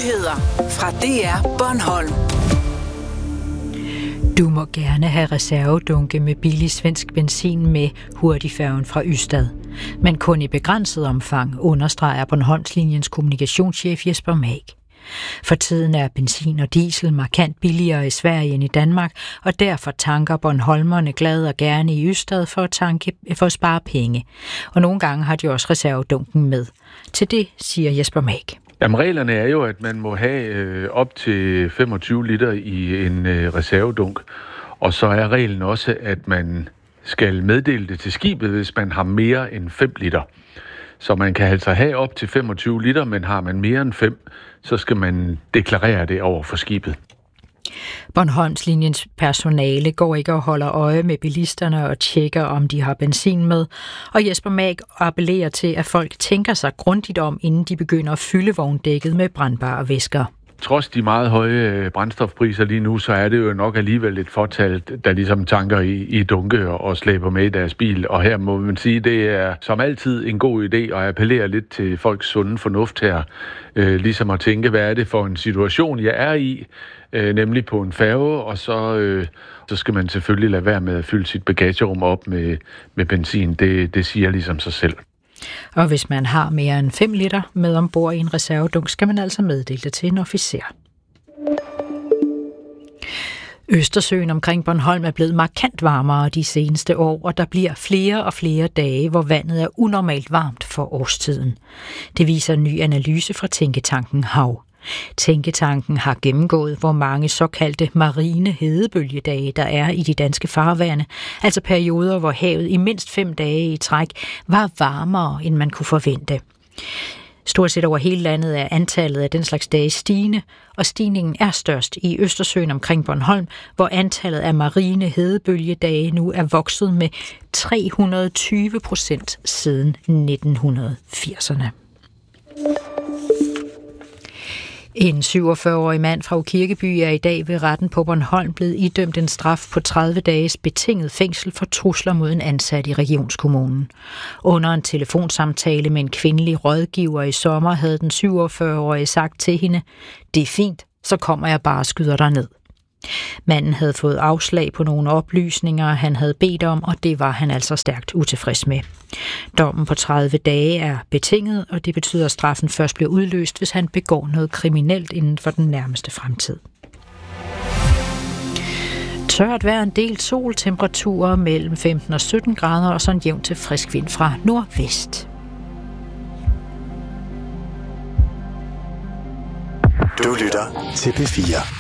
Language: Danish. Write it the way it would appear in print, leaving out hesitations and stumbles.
Nyheder fra DR Bornholm. Du må gerne have reservedunke med billig svensk benzin med hurtigfærgen fra Ystad. Men kun i begrænset omfang, understreger Bornholmslinjens kommunikationschef Jesper Mag. For tiden er benzin og diesel markant billigere i Sverige end i Danmark, og derfor tanker bornholmerne glad og gerne i Ystad for at spare penge. Og nogle gange har de også reservedunken med. Til det siger Jesper Mag. Jamen, reglerne er jo, at man må have op til 25 liter i en reservedunk. Og så er reglen også, at man skal meddele det til skibet, hvis man har mere end 5 liter. Så man kan altså have op til 25 liter, men har man mere end 5, så skal man deklarere det over for skibet. Bornholmslinjens personale går ikke og holder øje med bilisterne og tjekker, om de har benzin med. Og Jesper Mag appellerer til, at folk tænker sig grundigt om, inden de begynder at fylde vogndækket med brændbare væsker. Trods de meget høje brændstofpriser lige nu, så er det jo nok alligevel et fåtal, der ligesom tanker i dunke og slæber med i deres bil. Og her må man sige, det er som altid en god idé at appellere lidt til folks sunde fornuft her. Ligesom at tænke, hvad er det for en situation, jeg er i, nemlig på en færge, og så skal man selvfølgelig lade være med at fylde sit bagagerum op med benzin. Det siger ligesom sig selv. Og hvis man har mere end 5 liter med ombord i en reservedunk, skal man altså meddele det til en officer. Østersøen omkring Bornholm er blevet markant varmere de seneste år, og der bliver flere og flere dage, hvor vandet er unormalt varmt for årstiden. Det viser en ny analyse fra tænketanken Hav. Tænketanken har gennemgået, hvor mange såkaldte marine hedebølgedage der er i de danske farvande, altså perioder, hvor havet i mindst 5 dage i træk var varmere, end man kunne forvente. Stort set over hele landet er antallet af den slags dage stigende, og stigningen er størst i Østersøen omkring Bornholm, hvor antallet af marine hedebølgedage nu er vokset med 320% siden 1980'erne. En 47-årig mand fra Ukirkeby er i dag ved retten på Bornholm blevet idømt en straf på 30 dages betinget fængsel for trusler mod en ansat i regionskommunen. Under en telefonsamtale med en kvindelig rådgiver i sommer havde den 47-årige sagt til hende: "Det er fint, så kommer jeg bare og skyder dig ned." Manden havde fået afslag på nogle oplysninger, han havde bedt om, og det var han altså stærkt utilfreds med. Dommen på 30 dage er betinget, og det betyder, at straffen først bliver udløst, hvis han begår noget kriminelt inden for den nærmeste fremtid. Tørt vejr, en del sol, temperaturer mellem 15 og 17 grader, og så en jævn til frisk vind fra nordvest. Du lytter til P4.